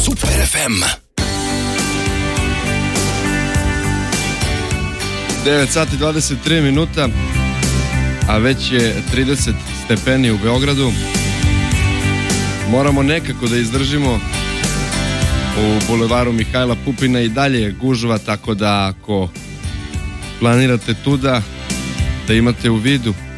Super FM. 9 sati 23 minuta, a već je 30 stepeni u Beogradu. Moramo nekako da izdržimo. U bulevaru Mihajla Pupina i dalje je gužva, tako da ako planirate tuda, da imate u vidu